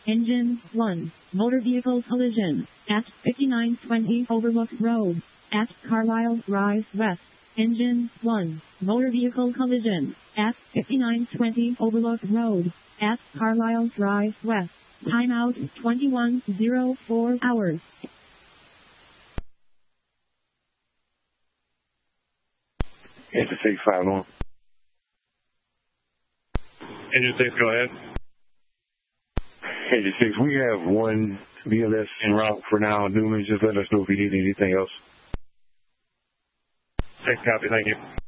Engine 1. Motor vehicle collision. At 5920 Overlook Road. At Carlisle Drive West. Engine 1. Motor vehicle collision. At 5920 Overlook Road. At Carlisle Drive West. Timeout 21:04 hours. Engine 651. Engine 6, go ahead. Engine 6, we have one BLS en route for now. Newman, just let us know if you need anything else. 6, copy, thank you.